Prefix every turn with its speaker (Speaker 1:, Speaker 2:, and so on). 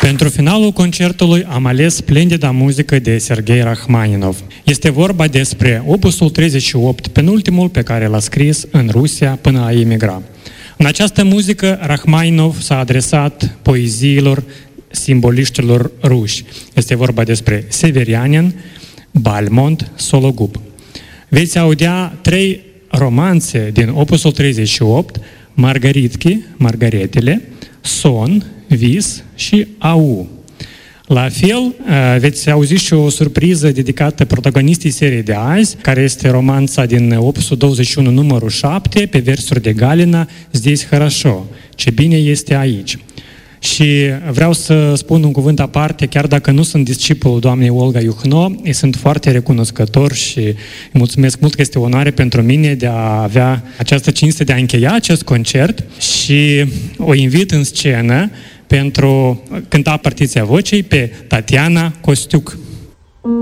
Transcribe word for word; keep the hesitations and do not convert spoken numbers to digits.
Speaker 1: Pentru finalul concertului am ales splendida muzică de Sergei Rachmaninov. Este vorba despre opusul treizeci și opt, penultimul pe care l-a scris în Rusia până a emigra. În această muzică, Rachmaninov s-a adresat poeziilor simboliștilor ruși. Este vorba despre Severianin, Balmont, Sologub. Veți audia trei romanțe din opusul treizeci și opt, Margaritki, Margaretele, Son, Vis și Au. La fel, veți auzi și o surpriză dedicată protagonistii seriei de azi, care este romanța din opusul douăzeci și unu, numărul șapte, pe versuri de Galina, Здесь хорошо, ce bine este aici. Și vreau să spun un cuvânt aparte, chiar dacă nu sunt discipolul doamnei Olga Iuhno, îi sunt foarte recunoscător și îi mulțumesc mult că este o onoare pentru mine de a avea această cinste de a încheia acest concert și o invit în scenă pentru cânta partiția vocei pe Tatiana Costiuc.